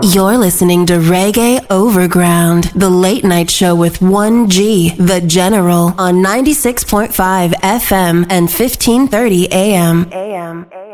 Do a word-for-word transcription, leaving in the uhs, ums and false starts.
You're listening to Reggae Overground, the late night show with one G, The General, on ninety-six point five F M and fifteen thirty A M. A M.